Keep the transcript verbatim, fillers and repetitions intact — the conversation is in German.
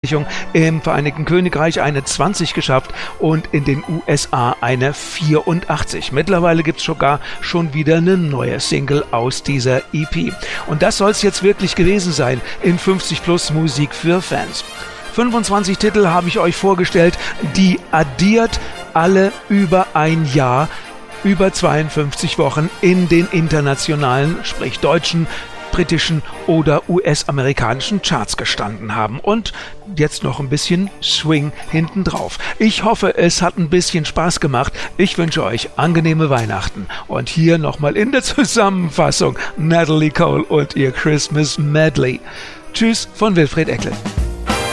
Veröffentlichung, im Vereinigten Königreich eine zwanzig geschafft und in den U S A eine vierundachtzig. Mittlerweile gibt es sogar schon wieder eine neue Single aus dieser E P. Und das soll es jetzt wirklich gewesen sein in fünfzig plus Musik für Fans. fünfundzwanzig Titel habe ich euch vorgestellt, die addiert alle über ein Jahr, über zweiundfünfzig Wochen in den internationalen, sprich deutschen, britischen oder U S-amerikanischen Charts gestanden haben und jetzt noch ein bisschen Swing hinten drauf. Ich hoffe, es hat ein bisschen Spaß gemacht. Ich wünsche euch angenehme Weihnachten und hier nochmal in der Zusammenfassung Natalie Cole und ihr Christmas Medley. Tschüss von Wilfried Eckel.